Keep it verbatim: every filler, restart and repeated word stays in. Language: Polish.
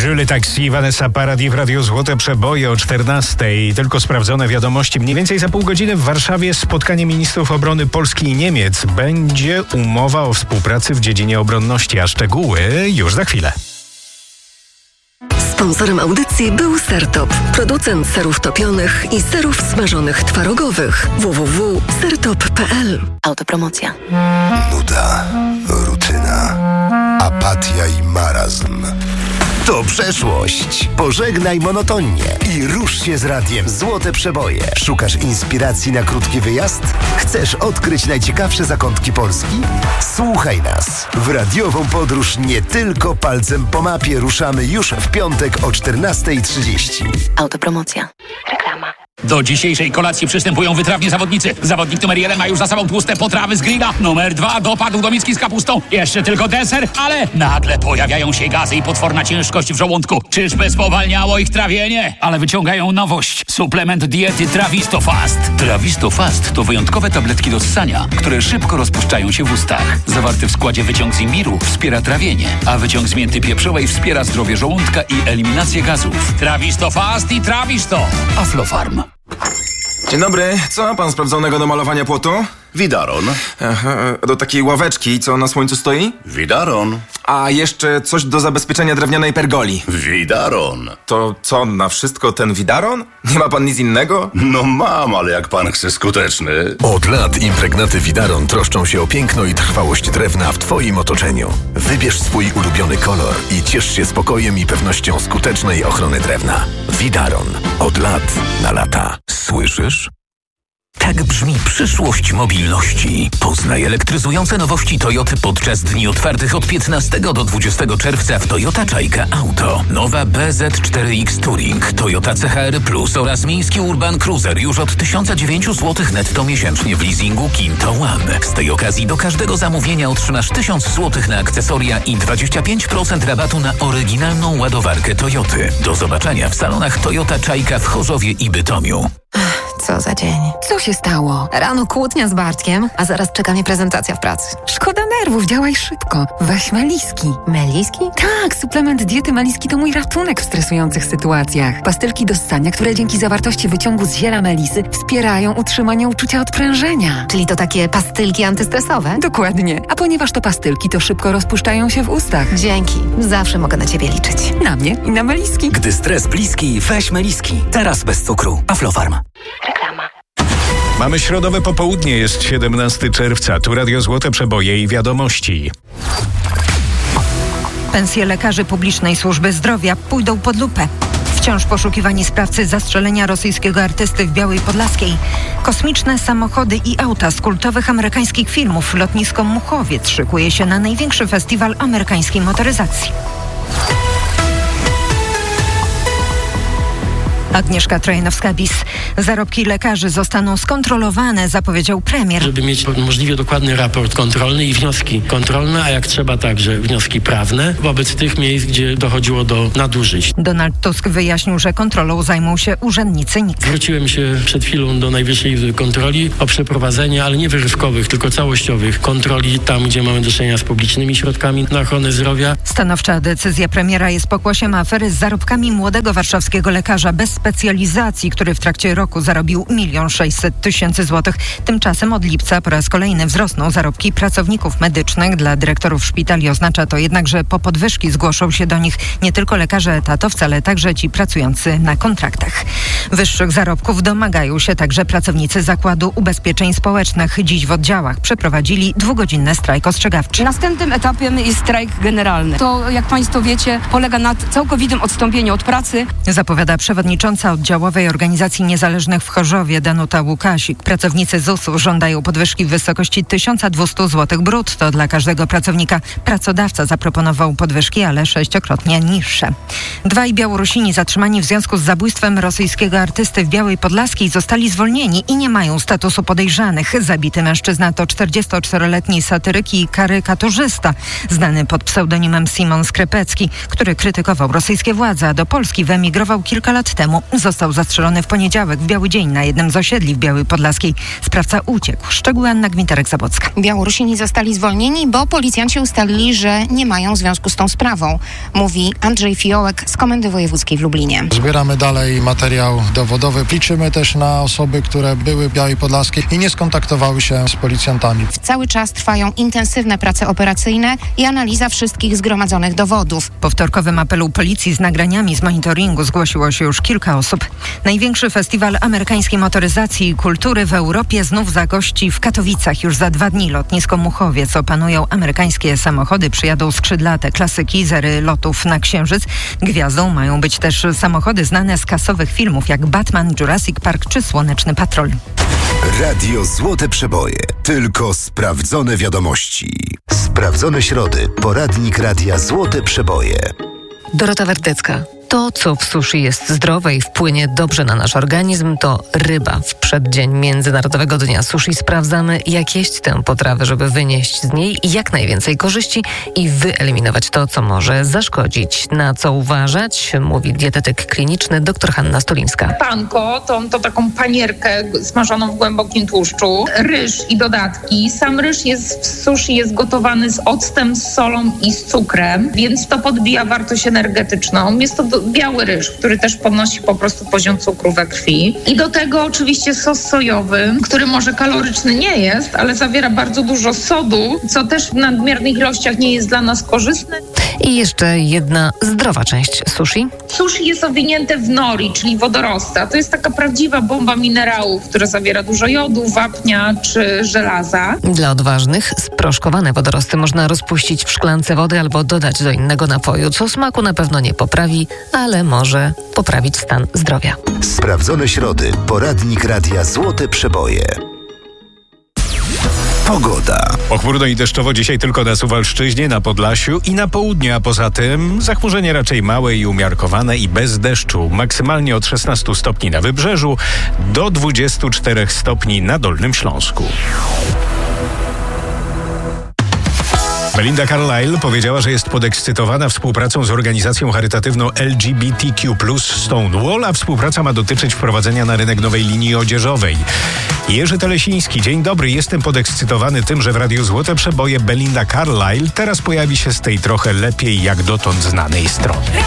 Jules Taxi, Vanessa Paradis w Radiu Złote Przeboje o czternastej. Tylko sprawdzone wiadomości. Mniej więcej za pół godziny w Warszawie spotkanie ministrów obrony Polski i Niemiec. Będzie umowa o współpracy w dziedzinie obronności, a szczegóły już za chwilę. Sponsorem audycji był Sertop, producent serów topionych i serów smażonych twarogowych. w w w kropka sertop kropka p l. Autopromocja. Nuda, rutyna, apatia i marazm. To przeszłość. Pożegnaj monotonnie i rusz się z radiem Złote Przeboje. Szukasz inspiracji na krótki wyjazd? Chcesz odkryć najciekawsze zakątki Polski? Słuchaj nas. W radiową podróż nie tylko palcem po mapie ruszamy już w piątek o czternasta trzydzieści. Autopromocja. Reklama. Do dzisiejszej kolacji przystępują wytrawni zawodnicy. Zawodnik numer jeden ma już za sobą tłuste potrawy z grilla. Numer dwa dopadł do miski z kapustą. Jeszcze tylko deser, ale nagle pojawiają się gazy i potworna ciężkość w żołądku. Czyżby spowalniało ich trawienie? Ale wyciągają nowość. Suplement diety Trawisto Fast. Trawisto Fast to wyjątkowe tabletki do ssania, które szybko rozpuszczają się w ustach. Zawarty w składzie wyciąg z imbiru wspiera trawienie, a wyciąg z mięty pieprzowej wspiera zdrowie żołądka i eliminację gazów. Trawisto Fast i Trawisto. Aflofarm. Dzień dobry, co ma pan sprawdzonego do malowania płotu? Widaron. Aha, do takiej ławeczki, co na słońcu stoi? Widaron. A jeszcze coś do zabezpieczenia drewnianej pergoli. Widaron. To co, na wszystko ten widaron? Nie ma pan nic innego? No mam, ale jak pan chce skuteczny. Od lat impregnaty Widaron troszczą się o piękno i trwałość drewna w twoim otoczeniu. Wybierz swój ulubiony kolor i ciesz się spokojem i pewnością skutecznej ochrony drewna. Widaron. Od lat na lata. Słyszysz? Tak brzmi przyszłość mobilności. Poznaj elektryzujące nowości Toyoty podczas dni otwartych od piętnastego do dwudziestego czerwca w Toyota Cayka Auto. Nowa B Z cztery X Touring, Toyota C H R Plus oraz miejski Urban Cruiser już od tysiąc dziewięć złotych netto miesięcznie w leasingu Kinto One. Z tej okazji do każdego zamówienia otrzymasz tysiąc złotych na akcesoria i dwadzieścia pięć procent rabatu na oryginalną ładowarkę Toyoty. Do zobaczenia w salonach Toyota Cayka w Chorzowie i Bytomiu. Co za dzień. Co się stało? Rano kłótnia z Bartkiem, a zaraz czeka mnie prezentacja w pracy. Szkoda nerwów, działaj szybko. Weź Meliski. Meliski? Tak, suplement diety Meliski to mój ratunek w stresujących sytuacjach. Pastylki do ssania, które dzięki zawartości wyciągu z ziela melisy wspierają utrzymanie uczucia odprężenia. Czyli to takie pastylki antystresowe? Dokładnie. A ponieważ to pastylki, to szybko rozpuszczają się w ustach. Dzięki. Zawsze mogę na ciebie liczyć. Na mnie i na Meliski. Gdy stres bliski, weź Meliski. Teraz bez cukru. Aflofarm. Reklama. Mamy środowe popołudnie, jest siedemnastego czerwca. Tu Radio Złote Przeboje i wiadomości. Pensje lekarzy publicznej służby zdrowia pójdą pod lupę. Wciąż poszukiwani sprawcy zastrzelenia rosyjskiego artysty w Białej Podlaskiej. Kosmiczne samochody i auta z kultowych amerykańskich filmów. Lotnisko Muchowiec szykuje się na największy festiwal amerykańskiej motoryzacji. Agnieszka Trojanowska-Bis. Zarobki lekarzy zostaną skontrolowane, zapowiedział premier. Żeby mieć możliwie dokładny raport kontrolny i wnioski kontrolne, a jak trzeba także wnioski prawne wobec tych miejsc, gdzie dochodziło do nadużyć. Donald Tusk wyjaśnił, że kontrolą zajmą się urzędnicy N I K. Zwróciłem się przed chwilą do Najwyższej Izby Kontroli o przeprowadzenie, ale nie wyrywkowych, tylko całościowych kontroli tam, gdzie mamy do czynienia z publicznymi środkami na ochronę zdrowia. Stanowcza decyzja premiera jest pokłosiem afery z zarobkami młodego warszawskiego lekarza bez specjalizacji, który w trakcie roku zarobił milion sześćset tysięcy złotych. Tymczasem od lipca po raz kolejny wzrosną zarobki pracowników medycznych. Dla dyrektorów szpitali oznacza to jednak, że po podwyżki zgłoszą się do nich nie tylko lekarze etatowcy, ale także ci pracujący na kontraktach. Wyższych zarobków domagają się także pracownicy Zakładu Ubezpieczeń Społecznych. Dziś w oddziałach przeprowadzili dwugodzinny strajk ostrzegawczy. Następnym etapem jest strajk generalny. To, jak państwo wiecie, polega na całkowitym odstąpieniu od pracy. Zapowiada przewodnicząca oddziałowej organizacji niezależnych w Chorzowie Danuta Łukasik. Pracownicy Z U S-u żądają podwyżki w wysokości tysiąc dwieście złotych brutto dla każdego pracownika. Pracodawca zaproponował podwyżki, ale sześciokrotnie niższe. Dwaj Białorusini zatrzymani w związku z zabójstwem rosyjskiego artysty w Białej Podlaskiej zostali zwolnieni i nie mają statusu podejrzanych. Zabity mężczyzna to czterdziestoczteroletni satyryk i karykaturzysta, znany pod pseudonimem Simon Skrypecki, który krytykował rosyjskie władze, a do Polski wyemigrował kilka lat temu temu. Został zastrzelony w poniedziałek w biały dzień na jednym z osiedli w Białej Podlaskiej. Sprawca uciekł. Szczegóły Anna Gwinterek-Zabocka. Białorusini zostali zwolnieni, bo policjanci ustalili, że nie mają związku z tą sprawą, mówi Andrzej Fiołek z Komendy Wojewódzkiej w Lublinie. Zbieramy dalej materiał dowodowy. Liczymy też na osoby, które były w Białej Podlaskiej i nie skontaktowały się z policjantami. Cały czas trwają intensywne prace operacyjne i analiza wszystkich zgromadzonych dowodów. Po wtorkowym apelu policji z nagraniami z monitoringu zgłosiło się już kilka osób. Największy festiwal amerykańskiej motoryzacji i kultury w Europie znów zagości w Katowicach. Już za dwa dni lotnisko Muchowiec opanują amerykańskie samochody. Przyjadą skrzydlate klasyki, zery lotów na Księżyc. Gwiazdą mają być też samochody znane z kasowych filmów jak Batman, Jurassic Park czy Słoneczny Patrol. Radio Złote Przeboje. Tylko sprawdzone wiadomości. Sprawdzone środy. Poradnik Radia Złote Przeboje. Dorota Werdecka. To, co w sushi jest zdrowe i wpłynie dobrze na nasz organizm, to ryba. W przeddzień Międzynarodowego Dnia Sushi sprawdzamy, jak jeść tę potrawę, żeby wynieść z niej jak najwięcej korzyści i wyeliminować to, co może zaszkodzić. Na co uważać, mówi dietetyk kliniczny dr Hanna Stolińska. Panko, to, to taką panierkę smażoną w głębokim tłuszczu, ryż i dodatki. Sam ryż jest w sushi jest gotowany z octem, z solą i z cukrem, więc to podbija wartość energetyczną. Jest to do biały ryż, który też podnosi po prostu poziom cukru we krwi. I do tego oczywiście sos sojowy, który może kaloryczny nie jest, ale zawiera bardzo dużo sodu, co też w nadmiernych ilościach nie jest dla nas korzystne. I jeszcze jedna zdrowa część sushi. Sushi jest owinięte w nori, czyli wodorosty. To jest taka prawdziwa bomba minerałów, która zawiera dużo jodu, wapnia czy żelaza. Dla odważnych sproszkowane wodorosty można rozpuścić w szklance wody albo dodać do innego napoju, co smaku na pewno nie poprawi, ale może poprawić stan zdrowia. Sprawdzone środy. Poradnik Radia Złote Przeboje. Pogoda. Pochmurno i deszczowo dzisiaj tylko na Suwalszczyźnie, na Podlasiu i na południu, a poza tym zachmurzenie raczej małe i umiarkowane i bez deszczu. Maksymalnie od szesnastu stopni na Wybrzeżu do dwudziestu czterech stopni na Dolnym Śląsku. Belinda Carlisle powiedziała, że jest podekscytowana współpracą z organizacją charytatywną L G B T Q plus Stonewall, a współpraca ma dotyczyć wprowadzenia na rynek nowej linii odzieżowej. Jerzy Telesiński, dzień dobry. Jestem podekscytowany tym, że w Radiu Złote Przeboje Belinda Carlisle teraz pojawi się z tej trochę lepiej jak dotąd znanej strony.